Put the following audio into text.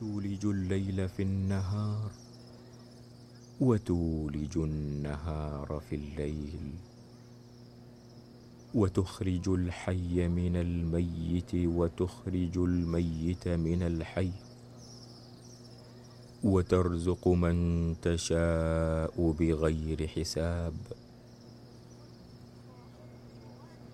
تولج الليل في النهار وتولج النهار في الليل، وتخرج الحي من الميت وتخرج الميت من الحي، وترزق من تشاء بغير حساب.